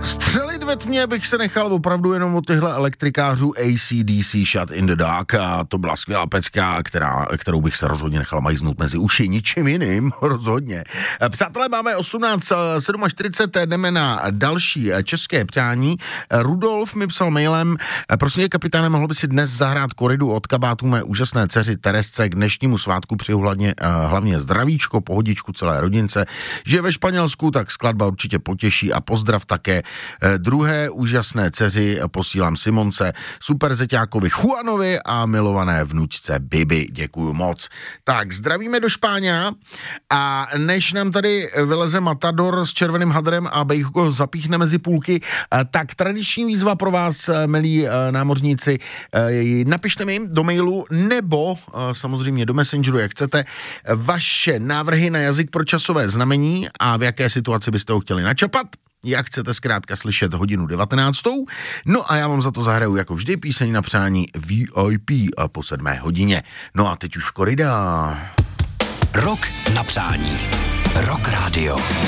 Střelit ve tmě bych se nechal opravdu jenom od těchto elektrikářů AC/DC Shut in the Dark a to byla skvělá pecka, kterou bych se rozhodně nechal majznout mezi uši, ničím jiným, rozhodně. Přátelé, máme 18:47, jdeme na další české přání. Rudolf mi psal mailem, prosím, kapitáne, mohl by si dnes zahrát koridu od kabátu mé úžasné dceři Teresce k dnešnímu svátku přeju hlavně zdravíčko, pohodičku celé rodince, že ve Španělsku, tak skladba určitě potěší a pozdrav také druhé úžasné dceři posílám Simonce, super zeťákovi Juanovi a milované vnučce Bibi. Děkuju moc. Tak, zdravíme do Špáňa a než nám tady vyleze Matador s červeným hadrem a bejko zapíchne mezi půlky, tak tradiční výzva pro vás, milí námořníci, napište mi do mailu nebo samozřejmě do Messengeru, jak chcete, vaše návrhy na jazyk pro časové znamení a v jaké situaci byste ho chtěli načapat. Jak chcete zkrátka slyšet hodinu 19. No a já vám za to zahraju jako vždy píseň na přání VIP a po 7. hodině. No a teď už korida. Rok na přání. Rock Radio.